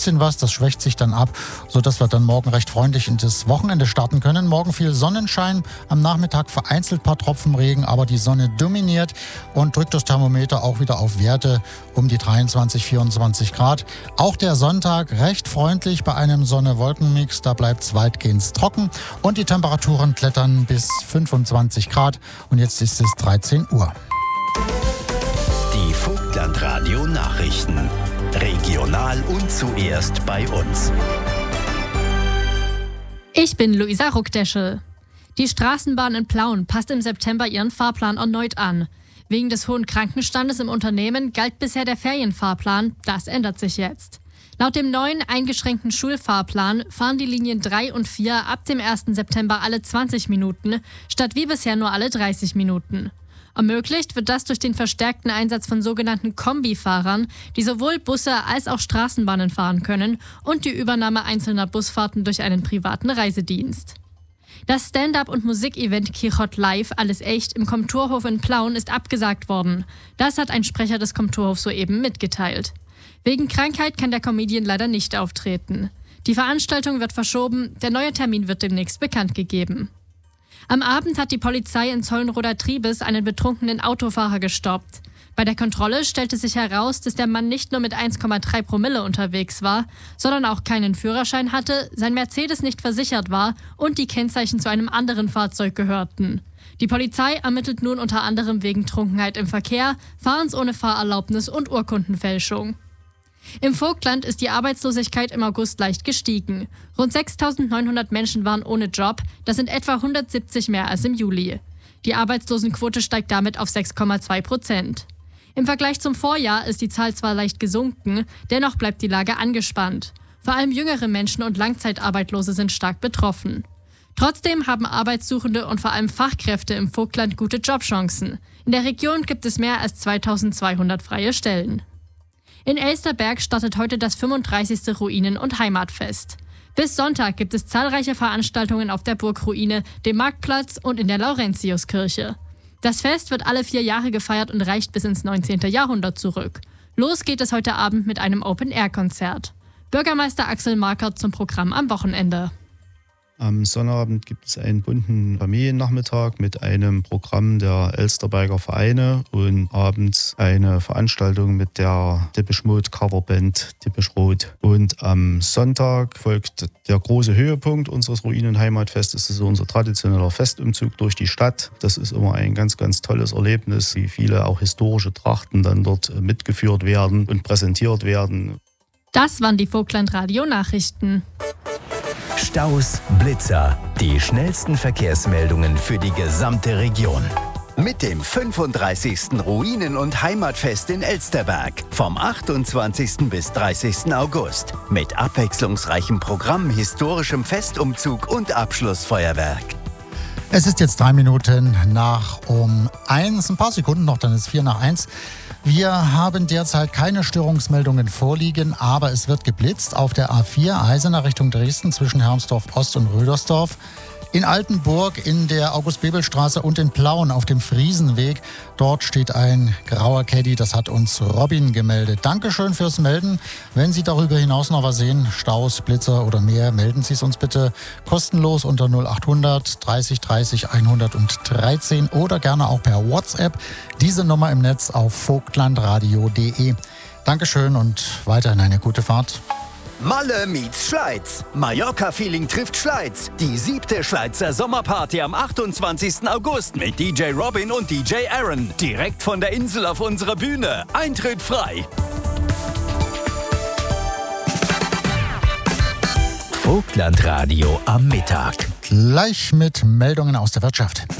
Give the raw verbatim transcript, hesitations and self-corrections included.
bisschen was, das schwächt sich dann ab, sodass wir dann morgen recht freundlich in das Wochenende starten können. Morgen viel Sonnenschein, am Nachmittag vereinzelt ein paar Tropfen Regen, aber die Sonne dominiert und drückt das Thermometer auch wieder auf Werte um die dreiundzwanzig, vierundzwanzig Grad. Auch der Sonntag recht freundlich bei einem Sonne-Wolken-Mix, da bleibt es weitgehend trocken und die Temperaturen klettern bis fünfundzwanzig Grad und jetzt ist es dreizehn Uhr. Die Vogtlandradio Nachrichten. Regional und zuerst bei uns. Ich bin Luisa Ruckdeschel. Die Straßenbahn in Plauen passt im September ihren Fahrplan erneut an. Wegen des hohen Krankenstandes im Unternehmen galt bisher der Ferienfahrplan. Das ändert sich jetzt. Laut dem neuen eingeschränkten Schulfahrplan fahren die Linien drei und vier ab dem ersten September alle zwanzig Minuten, statt wie bisher nur alle dreißig Minuten. Ermöglicht wird das durch den verstärkten Einsatz von sogenannten Kombifahrern, die sowohl Busse als auch Straßenbahnen fahren können, und die Übernahme einzelner Busfahrten durch einen privaten Reisedienst. Das Stand-up- und Musikevent Kirchhoff Live, alles echt, im Komturhof in Plauen ist abgesagt worden. Das hat ein Sprecher des Komturhofs soeben mitgeteilt. Wegen Krankheit kann der Comedian leider nicht auftreten. Die Veranstaltung wird verschoben, der neue Termin wird demnächst bekannt gegeben. Am Abend hat die Polizei in Zollenroder Triebes einen betrunkenen Autofahrer gestoppt. Bei der Kontrolle stellte sich heraus, dass der Mann nicht nur mit eins Komma drei Promille unterwegs war, sondern auch keinen Führerschein hatte, sein Mercedes nicht versichert war und die Kennzeichen zu einem anderen Fahrzeug gehörten. Die Polizei ermittelt nun unter anderem wegen Trunkenheit im Verkehr, Fahrens ohne Fahrerlaubnis und Urkundenfälschung. Im Vogtland ist die Arbeitslosigkeit im August leicht gestiegen. Rund sechstausendneunhundert Menschen waren ohne Job, das sind etwa hundertsiebzig mehr als im Juli. Die Arbeitslosenquote steigt damit auf sechs Komma zwei Prozent. Im Vergleich zum Vorjahr ist die Zahl zwar leicht gesunken, dennoch bleibt die Lage angespannt. Vor allem jüngere Menschen und Langzeitarbeitslose sind stark betroffen. Trotzdem haben Arbeitssuchende und vor allem Fachkräfte im Vogtland gute Jobchancen. In der Region gibt es mehr als zweitausendzweihundert freie Stellen. In Elsterberg startet heute das fünfunddreißigste Ruinen- und Heimatfest. Bis Sonntag gibt es zahlreiche Veranstaltungen auf der Burgruine, dem Marktplatz und in der Laurentiuskirche. Das Fest wird alle vier Jahre gefeiert und reicht bis ins neunzehnten Jahrhundert zurück. Los geht es heute Abend mit einem Open-Air-Konzert. Bürgermeister Axel Markert zum Programm am Wochenende. Am Sonnabend gibt es einen bunten Familiennachmittag mit einem Programm der Elsterberger Vereine und abends eine Veranstaltung mit der Depeche Mode Coverband Depeche Rot. Und am Sonntag folgt der große Höhepunkt unseres Ruinen- und Heimatfestes. Das ist unser traditioneller Festumzug durch die Stadt. Das ist immer ein ganz, ganz tolles Erlebnis, wie viele auch historische Trachten dann dort mitgeführt werden und präsentiert werden. Das waren die Vogtlandradio-Nachrichten. Staus, Blitzer, die schnellsten Verkehrsmeldungen für die gesamte Region. Mit dem fünfunddreißigsten Ruinen- und Heimatfest in Elsterberg vom achtundzwanzigsten bis dreißigsten August. Mit abwechslungsreichem Programm, historischem Festumzug und Abschlussfeuerwerk. Es ist jetzt drei Minuten nach um eins, ein paar Sekunden noch, dann ist vier nach eins. Wir haben derzeit keine Störungsmeldungen vorliegen, aber es wird geblitzt auf der A vier Eisenach Richtung Dresden zwischen Hermsdorf Ost und Rödersdorf. In Altenburg in der August-Bebel-Straße und in Plauen auf dem Friesenweg. Dort steht ein grauer Caddy, das hat uns Robin gemeldet. Dankeschön fürs Melden. Wenn Sie darüber hinaus noch was sehen, Staus, Blitzer oder mehr, melden Sie es uns bitte kostenlos unter null achthundert dreißig dreißig hundertdreizehn oder gerne auch per WhatsApp. Diese Nummer im Netz auf vogtlandradio punkt de. Dankeschön und weiterhin eine gute Fahrt. Malle meets Schleiz. Mallorca-Feeling trifft Schleiz. Die siebte Schleizer Sommerparty am achtundzwanzigsten August mit D J Robin und D J Aaron. Direkt von der Insel auf unserer Bühne. Eintritt frei. Vogtlandradio am Mittag. Gleich mit Meldungen aus der Wirtschaft.